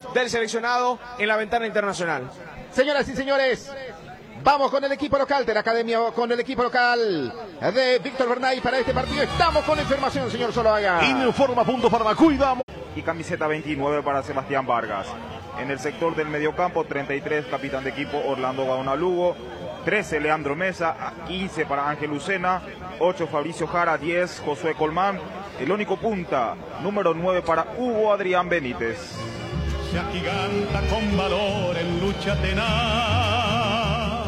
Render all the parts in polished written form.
del seleccionado en la ventana internacional. Señoras y señores, vamos con el equipo local de la academia, con el equipo local de Víctor Bernay para este partido. Estamos con la información, señor Zuluaga. Informa Punto Farma, cuidamos. Y camiseta 29 para Sebastián Vargas. En el sector del mediocampo, 33, capitán de equipo Orlando Gaona Lugo. 13, Leandro Mesa. 15 para Ángel Lucena. 8, Fabricio Jara. 10, Josué Colmán. El único punta, número 9 para Hugo Adrián Benítez. Se agiganta con valor en lucha tenaz.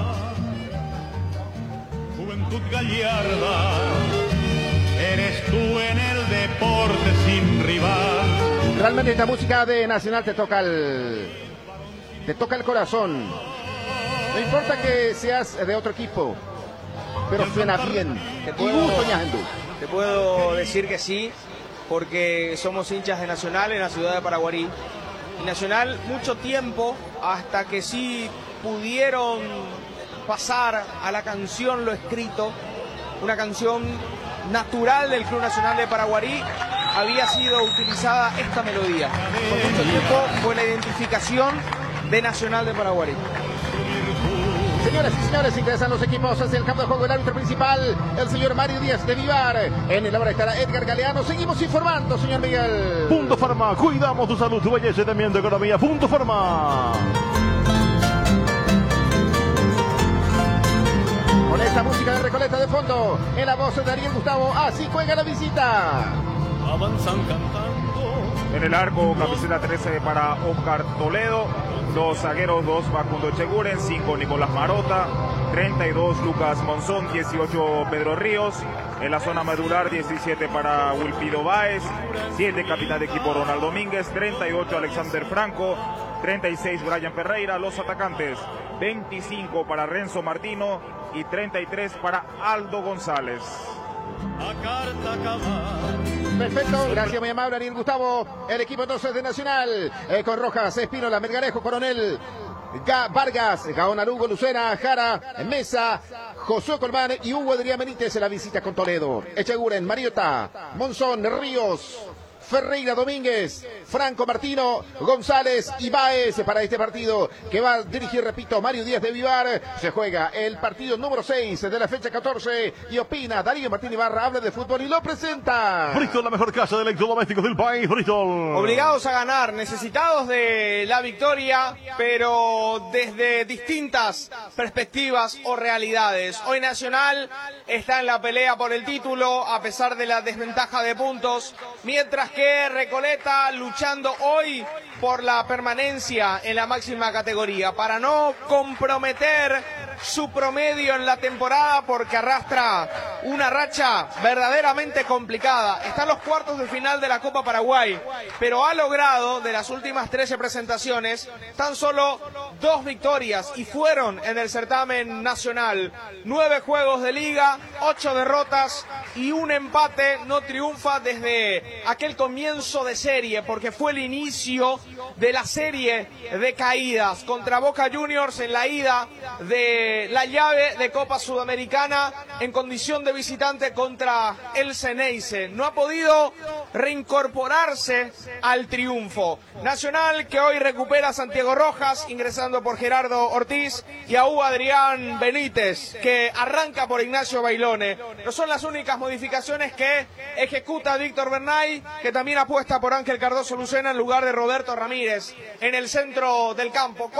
Juventud gallarda, eres tú en el deporte sin rival. Realmente esta música de Nacional te toca el corazón. No importa que seas de otro equipo, pero suena bien. Te puedo decir que sí, porque somos hinchas de Nacional en la ciudad de Paraguarí. Y Nacional mucho tiempo, hasta que sí pudieron pasar a la canción Lo Escrito, una canción natural del Club Nacional de Paraguarí, había sido utilizada esta melodía. Por mucho tiempo fue la identificación de Nacional de Paraguarí. Señoras y señores, ingresan los equipos hacia el campo de juego. El árbitro principal, el señor Mario Díaz de Vivar. En el ahora estará Edgar Galeano. Seguimos informando, señor Miguel. Punto Farma, cuidamos tu salud, tu belleza y también tu economía. Punto Farma. Con esta música de Recoleta de fondo, en la voz de Ariel Gustavo, así juega la visita. Avanzan cantando. En el arco, camiseta 13 para Oscar Toledo. 2 zagueros, 2 Facundo Echeguren, 5 Nicolás Marota, 32 Lucas Monzón, 18 Pedro Ríos. En la zona medular, 17 para Wilfrido Báez, 7 capitán de equipo Ronald Domínguez, 38 Alexander Franco, 36 Brian Ferreira. Los atacantes, 25 para Renzo Martino y 33 para Aldo González. Perfecto, gracias, muy amable Ariel Gustavo. El equipo entonces de Nacional, con Rojas, Espínola, Melgarejo, Coronel, Vargas, Gaona Lugo, Lucena, Jara, Mesa, Josué Colmán y Hugo Adrián Benítez en la visita con Toledo. Echeguren, Mariota, Monzón, Ríos, Ferreira, Domínguez, Franco, Martino, González y Báez para este partido que va a dirigir, repito, Mario Díaz de Vivar. Se juega el partido número 6 de la fecha 14 y opina Darío Martín Ibarra, habla de fútbol y lo presenta. Bristol, la mejor casa de electrodomésticos del país, Bristol. Obligados a ganar, necesitados de la victoria, pero desde distintas perspectivas o realidades. Hoy Nacional está en la pelea por el título a pesar de la desventaja de puntos, mientras que Recoleta luchando hoy por la permanencia en la máxima categoría para no comprometer su promedio en la temporada, porque arrastra una racha verdaderamente complicada. Está en los cuartos de final de la Copa Paraguay, pero ha logrado, de las últimas 13 presentaciones, tan solo 2 victorias, y fueron en el certamen nacional. 9 juegos de liga, 8 derrotas y un empate. No triunfa desde aquel comienzo de serie, porque fue el inicio de la serie de caídas contra Boca Juniors en la ida de la llave de Copa Sudamericana en condición de visitante contra el Ceneice. No ha podido reincorporarse al triunfo. Nacional, que hoy recupera a Santiago Rojas ingresando por Gerardo Ortiz y a Hugo Adrián Benítez, que arranca por Ignacio Bailone. No son las únicas modificaciones que ejecuta Víctor Bernay, que también apuesta por Ángel Cardoso Lucena en lugar de Roberto Ramírez en el centro del campo.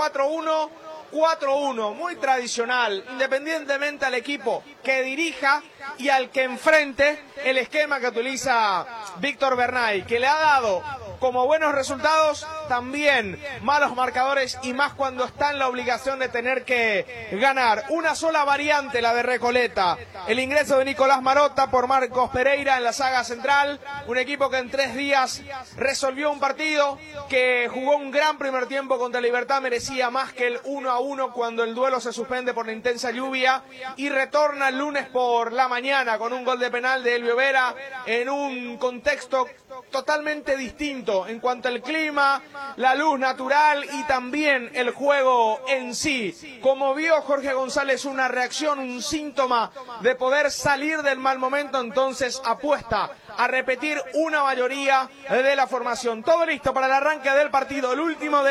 4-1, muy tradicional, independientemente al equipo que dirija y al que enfrente, el esquema que utiliza Víctor Bernay, que le ha dado como buenos resultados también malos marcadores, y más cuando está en la obligación de tener que ganar. Una sola variante, la de Recoleta, el ingreso de Nicolás Marota por Marcos Pereira en la saga central, un equipo que en 3 días resolvió un partido, que jugó un gran primer tiempo contra Libertad, merecía más que el 1-1 cuando el duelo se suspende por la intensa lluvia, y retorna el lunes por la mañana con un gol de penal de Elvio Vera en un contexto totalmente distinto en cuanto al clima, la luz natural y también el juego en sí. Como vio Jorge González, una reacción, un síntoma de poder salir del mal momento, entonces apuesta a repetir una mayoría de la formación. Todo listo para el arranque del partido, el último de